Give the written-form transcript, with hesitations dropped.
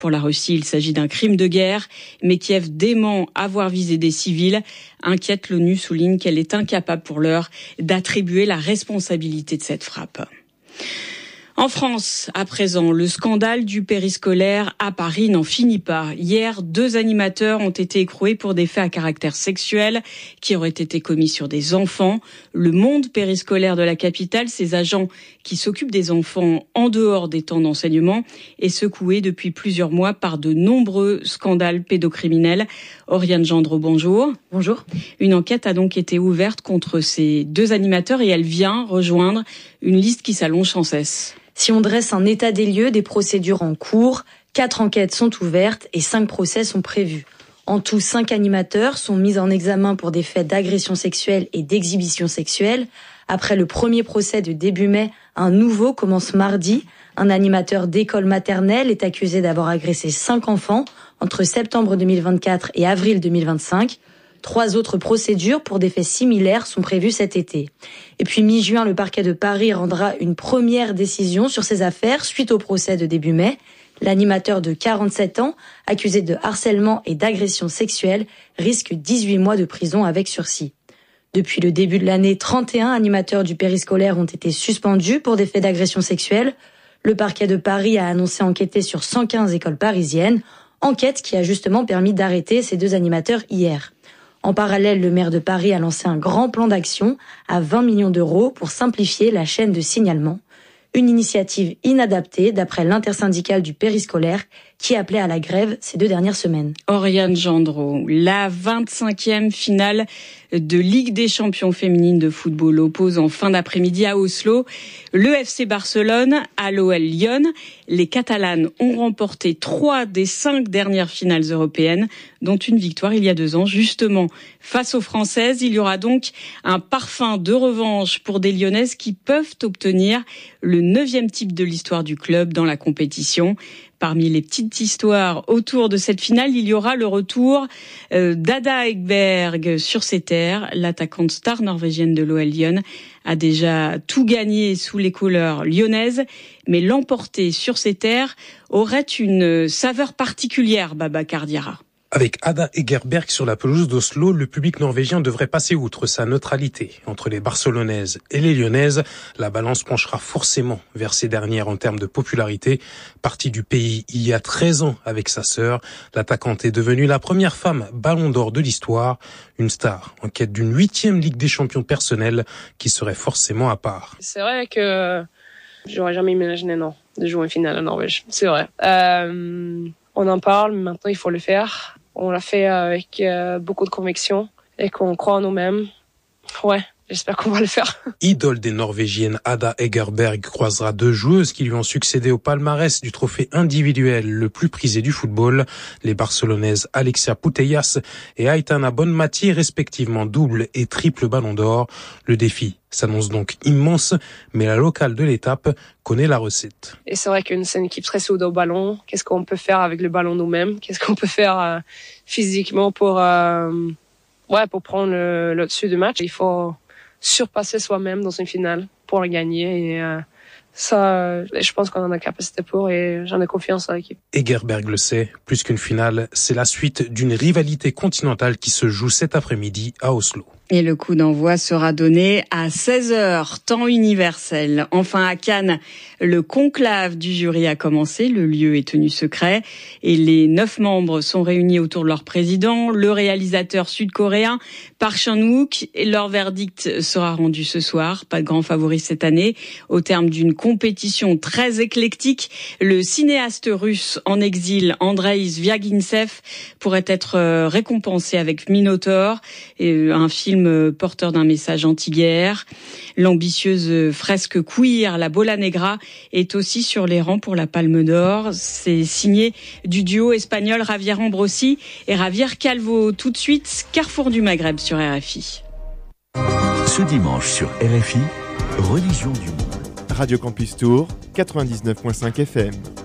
Pour la Russie, il s'agit d'un crime de guerre, mais Kiev dément avoir visé des civils. Inquiète, l'ONU souligne qu'elle est incapable pour l'heure d'attribuer la responsabilité de cette frappe. En France, à présent, le scandale du périscolaire à Paris n'en finit pas. Hier, 2 animateurs ont été écroués pour des faits à caractère sexuel qui auraient été commis sur des enfants. Le monde périscolaire de la capitale, ces agents qui s'occupent des enfants en dehors des temps d'enseignement, est secoué depuis plusieurs mois par de nombreux scandales pédocriminels. Oriane Gendreau, bonjour. Bonjour. Une enquête a donc été ouverte contre ces 2 animateurs et elle vient rejoindre une liste qui s'allonge sans cesse. Si on dresse un état des lieux des procédures en cours, 4 enquêtes sont ouvertes et 5 procès sont prévus. En tout, 5 animateurs sont mis en examen pour des faits d'agression sexuelle et d'exhibition sexuelle. Après le premier procès de début mai, un nouveau commence mardi. Un animateur d'école maternelle est accusé d'avoir agressé 5 enfants entre septembre 2024 et avril 2025. 3 autres procédures pour des faits similaires sont prévues cet été. Et puis mi-juin, le parquet de Paris rendra une première décision sur ces affaires suite au procès de début mai. L'animateur de 47 ans, accusé de harcèlement et d'agression sexuelle, risque 18 mois de prison avec sursis. Depuis le début de l'année, 31 animateurs du périscolaire ont été suspendus pour des faits d'agression sexuelle. Le parquet de Paris a annoncé enquêter sur 115 écoles parisiennes, enquête qui a justement permis d'arrêter ces 2 animateurs hier. En parallèle, le maire de Paris a lancé un grand plan d'action à 20 millions d'euros pour simplifier la chaîne de signalement. Une initiative inadaptée d'après l'intersyndicale du périscolaire qui appelait à la grève ces 2 dernières semaines. Oriane Gendreau, la 25e finale de Ligue des champions féminines de football oppose en fin d'après-midi à Oslo le FC Barcelone à l'OL Lyon. Les Catalanes ont remporté 3 des 5 dernières finales européennes, dont une victoire il y a 2 ans, justement face aux Françaises. Il y aura donc un parfum de revanche pour des Lyonnaises qui peuvent obtenir le 9e titre de l'histoire du club dans la compétition. Parmi les petites histoires autour de cette finale, il y aura le retour d'Ada Ekberg sur ses terres. L'attaquante star norvégienne de l'OL Lyon a déjà tout gagné sous les couleurs lyonnaises, mais l'emporter sur ses terres aurait une saveur particulière, Babacar Diarra. Avec Ada Ekberg sur la pelouse d'Oslo, le public norvégien devrait passer outre sa neutralité. Entre les Barcelonaises et les Lyonnaises, la balance penchera forcément vers ces dernières en termes de popularité. Partie du pays il y a 13 ans avec sa sœur, l'attaquante est devenue la première femme ballon d'or de l'histoire. Une star en quête d'une 8e Ligue des champions personnelle qui serait forcément à part. C'est vrai que j'aurais jamais imaginé, de jouer une finale en Norvège. C'est vrai. On en parle, mais maintenant il faut le faire. On l'a fait avec beaucoup de conviction et qu'on croit en nous-mêmes. Ouais, j'espère qu'on va le faire. Idole des Norvégiennes, Ada Ekberg croisera 2 joueuses qui lui ont succédé au palmarès du trophée individuel le plus prisé du football. Les Barcelonaises Alexia Putellas et Aitana Bonmati, respectivement double et triple ballon d'or. Le défi s'annonce donc immense, mais la locale de l'étape connaît la recette. Et c'est vrai qu'une c'est une équipe très soudée au ballon. Qu'est-ce qu'on peut faire avec le ballon nous-mêmes? Qu'est-ce qu'on peut faire physiquement pour prendre le dessus du match? Il faut surpasser soi-même dans une finale pour la gagner et ça, je pense qu'on en a la capacité pour et j'en ai confiance en l'équipe. Ekberg le sait, plus qu'une finale, c'est la suite d'une rivalité continentale qui se joue cet après-midi à Oslo. Et le coup d'envoi sera donné à 16h, temps universel. Enfin, à Cannes, le conclave du jury a commencé. Le lieu est tenu secret et les 9 membres sont réunis autour de leur président, le réalisateur sud-coréen Park Chan-wook. Leur verdict sera rendu ce soir. Pas de grand favori cette année. Au terme d'une compétition très éclectique, le cinéaste russe en exil Andrei Zvyagintsev pourrait être récompensé avec Minotaur, un film porteur d'un message anti-guerre. L'ambitieuse fresque queer, la Bola Negra, est aussi sur les rangs pour la Palme d'Or. C'est signé du duo espagnol Javier Ambrosi et Javier Calvo. Tout de suite, Carrefour du Maghreb sur RFI. Ce dimanche sur RFI, Religion du monde. Radio Campus Tour, 99.5 FM.